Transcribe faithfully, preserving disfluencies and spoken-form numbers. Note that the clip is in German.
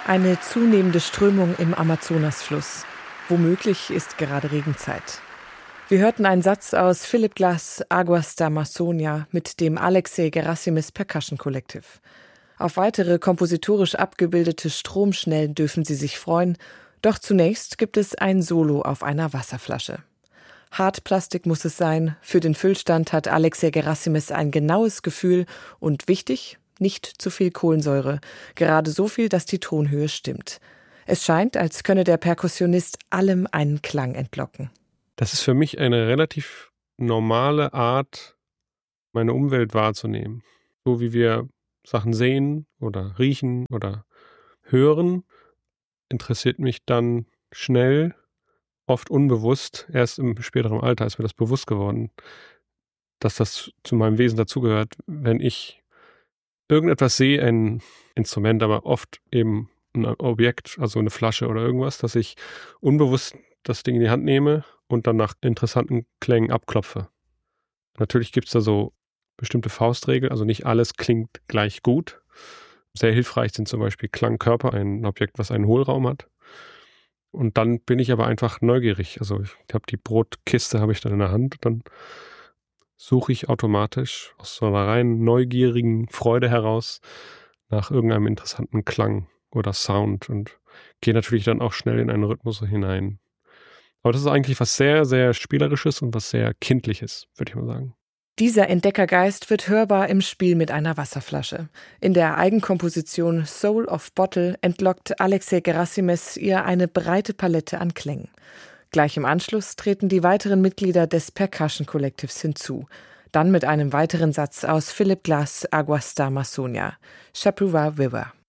Eine zunehmende Strömung im Amazonasfluss. Womöglich ist gerade Regenzeit. Wir hörten einen Satz aus Philip Glass' Aguas de Amazonia mit dem Alexei Gerasimys Percussion Collective. Auf weitere kompositorisch abgebildete Stromschnellen dürfen Sie sich freuen, doch zunächst gibt es ein Solo auf einer Wasserflasche. Hartplastik muss es sein, für den Füllstand hat Alexei Gerasimys ein genaues Gefühl und wichtig, nicht zu viel Kohlensäure, gerade so viel, dass die Tonhöhe stimmt. Es scheint, als könne der Perkussionist allem einen Klang entlocken. Das ist für mich eine relativ normale Art, meine Umwelt wahrzunehmen. So wie wir Sachen sehen oder riechen oder hören, interessiert mich dann schnell, oft unbewusst, erst im späteren Alter ist mir das bewusst geworden, dass das zu meinem Wesen dazugehört, wenn ich irgendetwas sehe, ein Instrument, aber oft eben ein Objekt, also eine Flasche oder irgendwas, dass ich unbewusst das Ding in die Hand nehme und dann nach interessanten Klängen abklopfe. Natürlich gibt es da so bestimmte Faustregeln, also nicht alles klingt gleich gut. Sehr hilfreich sind zum Beispiel Klangkörper, ein Objekt, was einen Hohlraum hat. Und dann bin ich aber einfach neugierig. Also ich habe die Brotkiste, habe ich dann in der Hand, dann suche ich automatisch aus so einer rein neugierigen Freude heraus nach irgendeinem interessanten Klang oder Sound und gehe natürlich dann auch schnell in einen Rhythmus hinein. Aber das ist eigentlich was sehr, sehr Spielerisches und was sehr Kindliches, würde ich mal sagen. Dieser Entdeckergeist wird hörbar im Spiel mit einer Wasserflasche. In der Eigenkomposition Soul of Bottle entlockt Alexei Gerasimys ihr eine breite Palette an Klängen. Gleich im Anschluss treten die weiteren Mitglieder des Percussion Collectives hinzu. Dann mit einem weiteren Satz aus Philip Glass' Aguas de Amazonia, Chapruwa River.